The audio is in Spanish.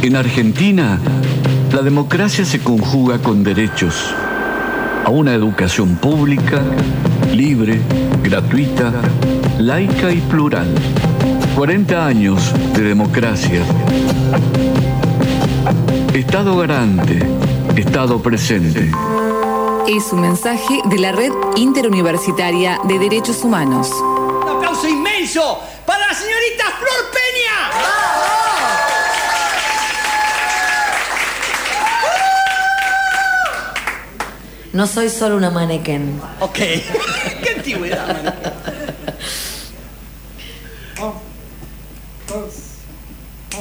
En Argentina, la democracia se conjuga con derechos a una educación pública, libre, gratuita, laica y plural. 40 años de democracia. Estado garante, Estado presente. Es un mensaje de la Red Interuniversitaria de Derechos Humanos. ¡Un aplauso inmenso para la señorita Flor Peña! No soy solo una mannequin. Ok. ¡Qué antigüedad, man!